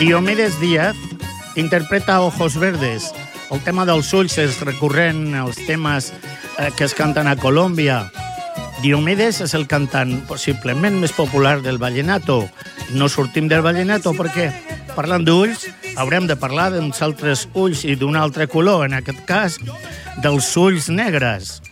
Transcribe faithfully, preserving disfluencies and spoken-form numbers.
Diomedes Díaz interpreta Ojos Verdes. El tema dels ulls és recurrent als temes eh, que es canten a Colòmbia. Diomedes és el cantant possiblement més popular del vallenato. No sortim del vallenato perquè, parlant d'ulls, haurem de parlar d'uns altres ulls i d'un altre color, en aquest cas, dels ulls negres.